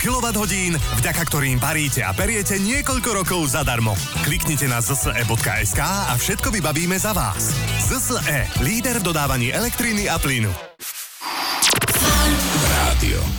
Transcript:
kWh, vďaka ktorým varíte a periete niekoľko rokov zadarmo. Kliknite na zse.sk a všetko vybavíme za vás. ZSE, líder v dodávaní elektriny a plynu. Rádio